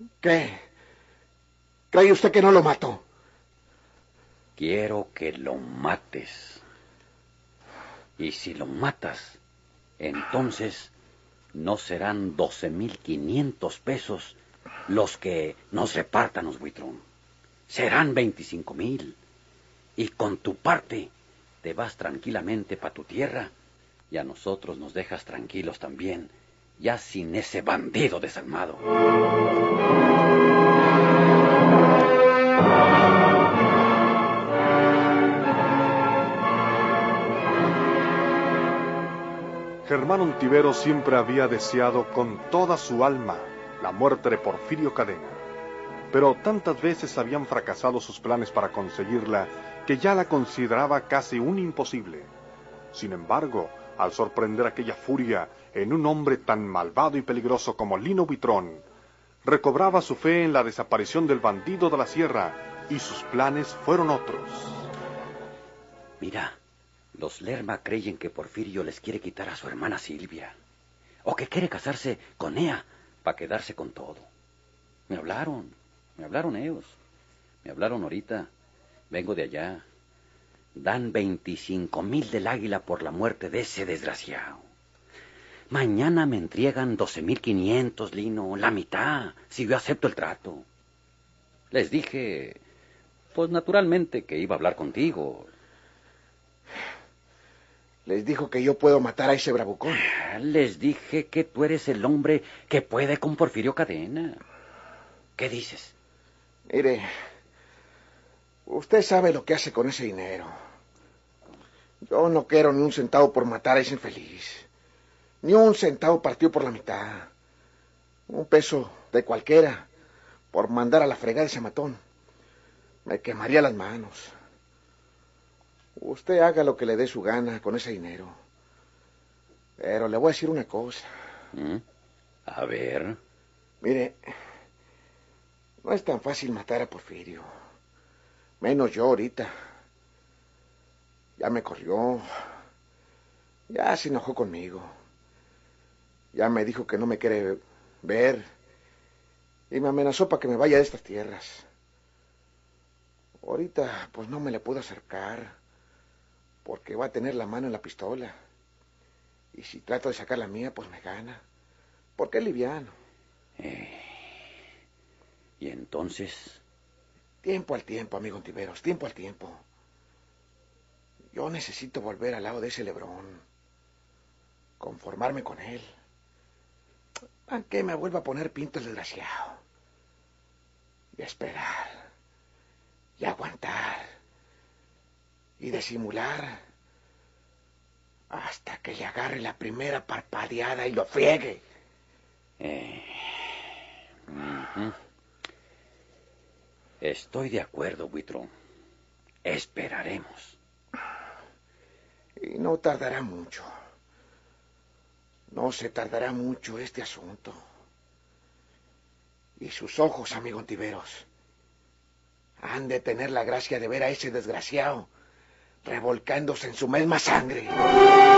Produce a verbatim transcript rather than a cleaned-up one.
¿Qué? ¿Cree usted que no lo mato? Quiero que lo mates. Y si lo matas, entonces no serán doce mil quinientos pesos los que nos repartan los buitrón. Serán veinticinco mil. Y con tu parte te vas tranquilamente pa' tu tierra y a nosotros nos dejas tranquilos también, ya sin ese bandido desalmado. Germán Ontiveros siempre había deseado con toda su alma la muerte de Porfirio Cadena, pero tantas veces habían fracasado sus planes para conseguirla que ya la consideraba casi un imposible. Sin embargo, al sorprender aquella furia en un hombre tan malvado y peligroso como Lino Buitrón, recobraba su fe en la desaparición del bandido de la sierra y sus planes fueron otros. Mira, los Lerma creen que Porfirio les quiere quitar a su hermana Silvia, o que quiere casarse con ella para quedarse con todo. Me hablaron, me hablaron ellos, me hablaron ahorita, vengo de allá. Dan veinticinco mil del águila por la muerte de ese desgraciado. Mañana me entregan doce mil quinientos, Lino, la mitad, si yo acepto el trato. Les dije, pues naturalmente que iba a hablar contigo. Les dijo que yo puedo matar a ese bravucón. Les dije que tú eres el hombre que puede con Porfirio Cadena. ¿Qué dices? Mire, usted sabe lo que hace con ese dinero. Yo no quiero ni un centavo por matar a ese infeliz. Ni un centavo partido por la mitad. Un peso de cualquiera por mandar a la fregada ese matón. Me quemaría las manos. Usted haga lo que le dé su gana con ese dinero. Pero le voy a decir una cosa. ¿Mm? A ver. Mire, no es tan fácil matar a Porfirio. Menos yo ahorita. Ya me corrió. Ya se enojó conmigo. Ya me dijo que no me quiere ver. Y me amenazó para que me vaya de estas tierras. Ahorita, pues no me le puedo acercar. Porque va a tener la mano en la pistola. Y si trato de sacar la mía, pues me gana. Porque es liviano. Eh, ¿Y entonces? Tiempo al tiempo, amigo Ontiveros, tiempo al tiempo. Yo necesito volver al lado de ese Lebrón. Conformarme con él. Aunque me vuelva a poner pinto el desgraciado. Y esperar. Y aguantar. Y disimular. Hasta que le agarre la primera parpadeada y lo friegue. Eh, uh-huh. Estoy de acuerdo, Buitrón. Esperaremos. Y no tardará mucho. No se tardará mucho este asunto. Y sus ojos, amigo Ontiveros, han de tener la gracia de ver a ese desgraciado revolcándose en su misma sangre.